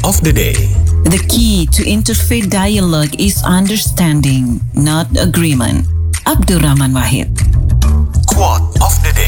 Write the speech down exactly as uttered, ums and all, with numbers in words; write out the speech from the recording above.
of the day. The key to interfaith dialogue is understanding, not agreement. Abdurrahman Wahid. Quote of the day.